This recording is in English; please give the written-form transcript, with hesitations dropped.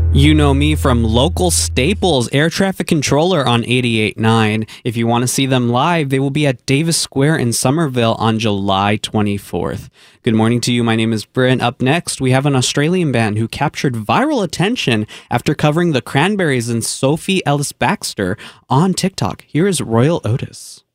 You know me from local staples, air traffic controller on 88.9. If you want to see them live, they will be at Davis Square in Somerville on July 24th. Good morning to you. My name is Bryn. Up next, we have an Australian band who captured viral attention after covering the Cranberries and Sophie Ellis-Bextor on TikTok. Here is Royal Otis.